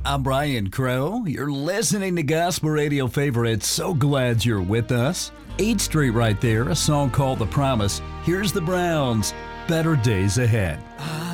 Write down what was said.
I'm Brian Crow. You're listening to Gospel Radio Favorites. So glad you're with us. 8th Street right there, a song called The Promise. Here's the Browns. Better days ahead.